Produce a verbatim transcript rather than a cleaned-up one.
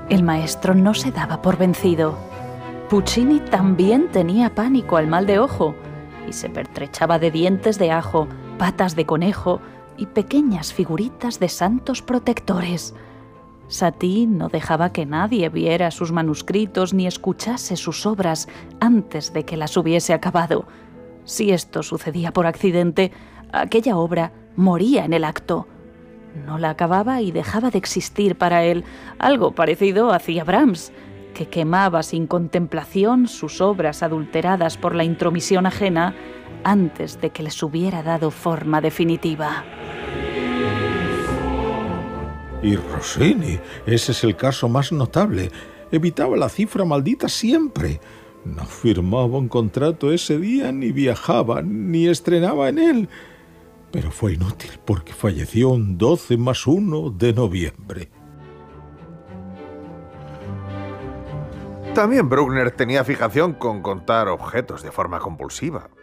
El maestro no se daba por vencido. Puccini también tenía pánico al mal de ojo y se pertrechaba de dientes de ajo, patas de conejo y pequeñas figuritas de santos protectores. Satie no dejaba que nadie viera sus manuscritos ni escuchase sus obras antes de que las hubiese acabado. Si esto sucedía por accidente, aquella obra moría en el acto. No la acababa y dejaba de existir para él. Algo parecido hacía Brahms, que quemaba sin contemplación sus obras adulteradas por la intromisión ajena antes de que les hubiera dado forma definitiva. Y Rossini, ese es el caso más notable. Evitaba la cifra maldita siempre. No firmaba un contrato ese día, ni viajaba, ni estrenaba en él. Pero fue inútil porque falleció un doce más uno de noviembre. También Bruckner tenía fijación con contar objetos de forma compulsiva.